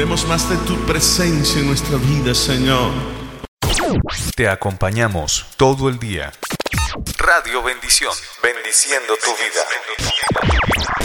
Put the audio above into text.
Queremos más de tu presencia en nuestra vida, Señor. Te acompañamos todo el día. Radio Bendición, bendiciendo tu vida.